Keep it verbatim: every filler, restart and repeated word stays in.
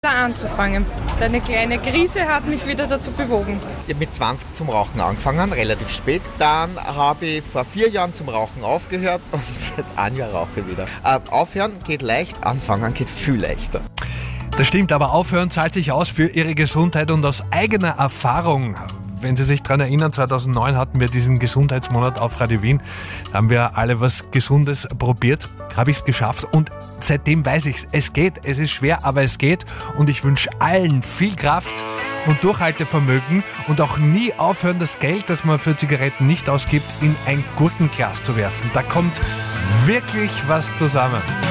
anzufangen. Eine kleine Krise hat mich wieder dazu bewogen. Ich habe mit zwanzig zum Rauchen angefangen, relativ spät. Dann habe ich vor vier Jahren zum Rauchen aufgehört und seit einem Jahr rauche ich wieder. Äh, aufhören geht leicht, anfangen geht viel leichter. Das stimmt, aber aufhören zahlt sich aus für Ihre Gesundheit und aus eigener Erfahrung. Wenn Sie sich daran erinnern, zweitausendneun hatten wir diesen Gesundheitsmonat auf Radio Wien. Da haben wir alle was Gesundes probiert. Habe ich es geschafft und seitdem weiß ich es. Es geht, es ist schwer, aber es geht. Und ich wünsche allen viel Kraft und Durchhaltevermögen und auch nie aufhören, das Geld, das man für Zigaretten nicht ausgibt, in ein Gurkenglas zu werfen. Da kommt wirklich was zusammen.